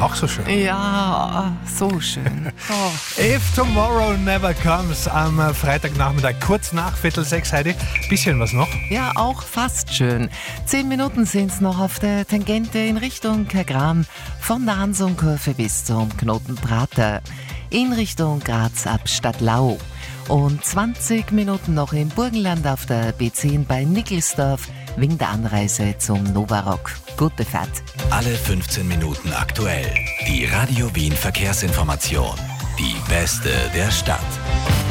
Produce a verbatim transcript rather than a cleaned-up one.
Auch so schön. Ja, so schön. Oh. If Tomorrow Never Comes am Freitagnachmittag, kurz nach Viertel sechs, Heidi. Bisschen was noch. Ja, auch fast schön. Zehn Minuten sind es noch auf der Tangente in Richtung Kagran, von der Hansumkurve bis zum Knoten Prater, in Richtung Graz ab Stadtlau. Und zwanzig Minuten noch im Burgenland auf der B zehn bei Nickelsdorf wegen der Anreise zum Novarock. Gute Fahrt. Alle fünfzehn Minuten aktuell. Die Radio Wien Verkehrsinformation. Die beste der Stadt.